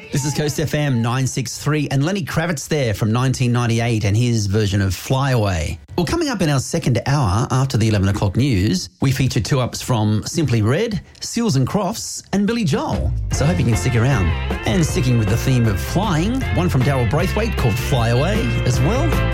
This is Coast FM 963 and Lenny Kravitz there from 1998 and his version of Fly Away. Well, coming up in our second hour after the 11 o'clock news, we feature 2-ups from Simply Red, Seals and Crofts and Billy Joel. So I hope you can stick around. And sticking with the theme of flying, one from Daryl Braithwaite called Fly Away as well.